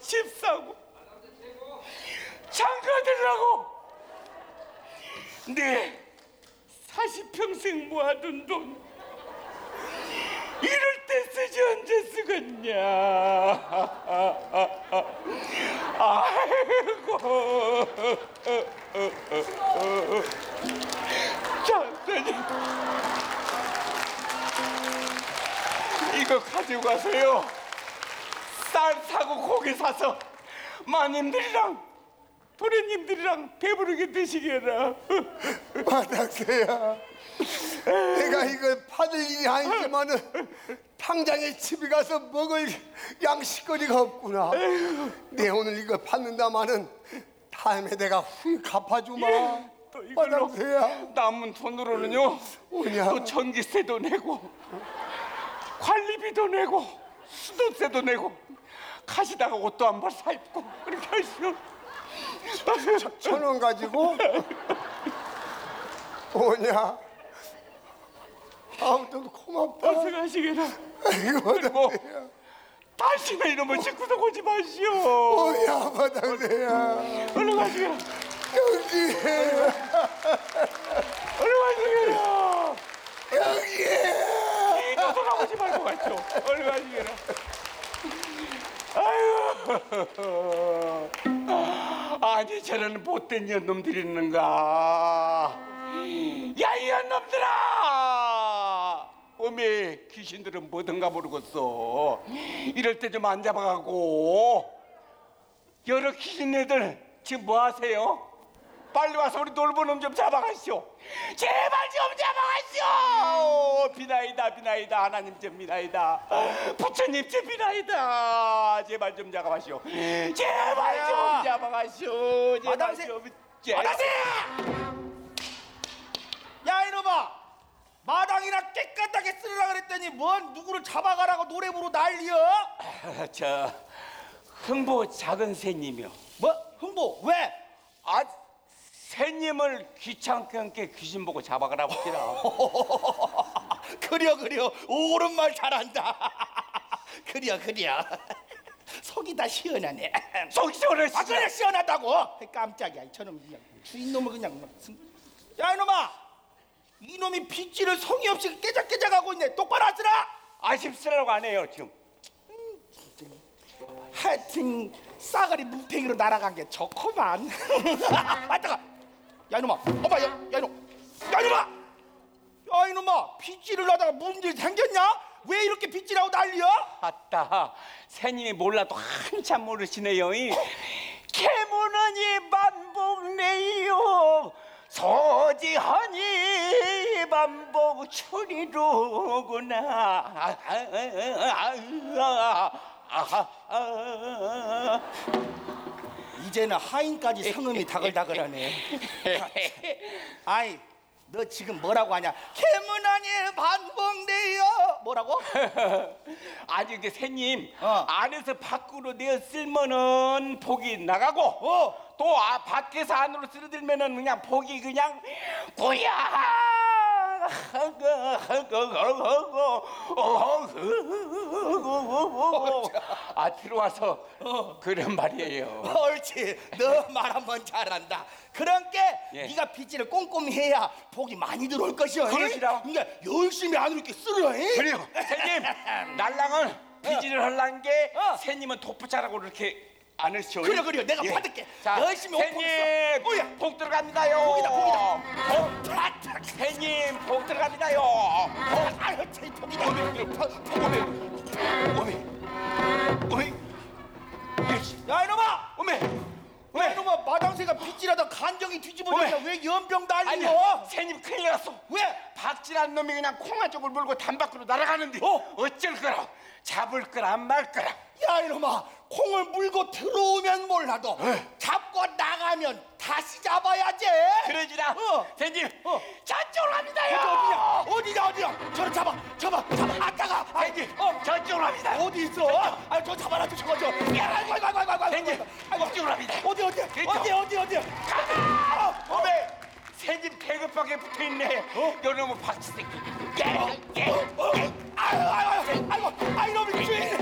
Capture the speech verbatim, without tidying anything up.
집 사고 장가 들라고 내 사십 평생 모아둔 돈 이럴 때 쓰지 언제 쓰겠냐. 아이고. 장사님 이거 가지고 가세요. 쌀 사고 고기 사서 마님들이랑 도련님들이랑 배부르게 드시게라. 마당새야, 내가 이걸 받을 일이 아니지만은 당장에 집에 가서 먹을 양식거리가 없구나. 내 오늘 이거 받는다마는 다음에 내가 후히 갚아주마. 또 이걸로 마당새야, 남은 돈으로는요 뭐냐? 또 전기세도 내고 관리비도 내고 수도세도 내고 가시다가 옷도 한 벌 사 입고 그렇게 하시오. 천 원 가지고 뭐냐? 아무튼 고맙다. 어서 가시게라. 아이고, 그리고 마당새야. 다시는 이놈의 집구석 오지 마시오. 뭐야, 마당새야. 얼른 가시게라. 여기, 얼른 가시게라. 여기. 이도 돌아오지 말고 가시오. 얼른 가시게라. 아유, 아니 저런 못된 년놈들이 있는가. 야, 이 년놈들아! 어메, 귀신들은 뭐든가 모르겠어. 이럴 때 좀 안 잡아가고. 여러 귀신애들 지금 뭐 하세요? 빨리 와서 우리 놀부 놈 좀 잡아가시오. 제발 좀 잡아가시오. 비나이다 비나이다 하나님 좀 비나이다. 부처님 좀 비나이다. 제발 좀 잡아가시오. 제발 좀 잡아가시오. 제발 마당새! 좀. 마당새! 야 이놈아, 마당이나 깨끗하게 쓰려고 그랬더니 뭔 누구를 잡아가라고 노래 부르고 난리여? 아, 저 흥보 작은 새님이요. 뭐? 흥보 왜? 아, 새님을 귀찮게 함께 귀신 보고 잡아가라고 하시라. 그려 그려, 옳은 말 잘한다. 그려 그려. 속이 다 시원하네. 속이 시원하시죠? 아 그래 시원하다고. 깜짝이야 저놈 그냥 주인놈을 그냥 막 승- 야 이놈아, 이놈이 빗질을 성의 없이 깨작깨작하고 있네. 똑바로 하시라. 아쉽시라고 안 해요 지금. 하여튼 싸가리 뭉탱이로 날아간 게 좋구만. 아 따가. 야 이놈아, 엄마, 야, 야 이놈, 야 이놈아, 야 이놈아, 빗질을 하다가 문제 생겼냐? 왜 이렇게 빗질하고 난리야? 아따, 새님이 몰라도 한참 모르시네요. 이 캐무는이 반복네요. 소지하니 반복 추리로구나. 아, 아, 아, 아, 아, 아. 이제는 하인까지 성음이 다글다글하네. 아이, 너 지금 뭐라고 하냐? 캐문하니 반복돼요. 뭐라고? 아니 이게 새님 어. 안에서 밖으로 내어 쓸면은 복이 나가고 어. 또 아, 밖에서 안으로 쓸어들면은 그냥 복이 그냥 고야. 아 들어와서 그런 말이에요. 옳지, 너 말 한번 잘한다. 그러니까 예. 네가 빗질을 꼼꼼히 해야 복이 많이 들어올 것이오. 그러시라. 그러니까 열심히 안으로 이렇게 쓸어. 그래요. 새님 날랑은 비질을 하려는 게 어. 새님은 독부자라고 이렇게 안 하시오. 그래 그래, 내가 예. 받을게. 자, 열심히 옷 새님 벗었어. 뭐야? 복 들어갑니다요. 복이다, 복이다. 복. 새님 복 들어갑니다요. 아유, 제 복이다. 어메, 어메, 어메, 야 이놈아, 어메, 야 이놈아, 마당새가 빗질하다 간정이 뒤집어졌냐? 어메. 왜 연병 난리여? 아니야, 새님 큰일 났어. 왜? 박질한 놈이 그냥 콩한 쪽을 물고 담 밖으로 날아가는데 어? 어쩔 거라? 잡을 거라 안 말 거라? 야 이놈아, 콩을 물고 들어오면 몰라도 에. 잡고 나가면 다시 잡아야지. 그러지라. 어. 새님 어. 저쪽으로 갑니다요. 어디냐? 어디냐 어디냐? 저를 잡아, 잡아, 잡아. 아따가. 새님 어, 저쪽으로 갑니다. 어디 있어? 아, 저 잡아라, 저 저거 저. 야, 아이고, 아이고, 아이고, 아이고, 새님 아이고. 이쪽으로 갑니다. 어디 어디? 그렇죠. 어디 어디 어디? 가자. 어메, 새님 배급하게 붙어 있네. 요놈의 박쥐 새끼. 어, 어, 어. 아이고, 아이고, 아이고, 아이고, 아이고, 이놈이 주인.